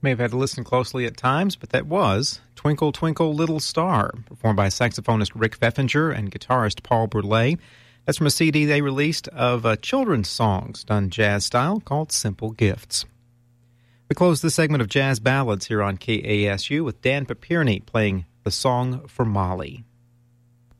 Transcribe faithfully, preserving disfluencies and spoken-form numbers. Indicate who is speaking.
Speaker 1: may have had to listen closely at times, but that was Twinkle, Twinkle, Little Star, performed by saxophonist Rick Pfeffinger and guitarist Paul Bourlet. That's from a C D they released of uh, children's songs done jazz style called Simple Gifts. We close this segment of Jazz Ballads here on K A S U with Dan Papirny playing The Song for Molly.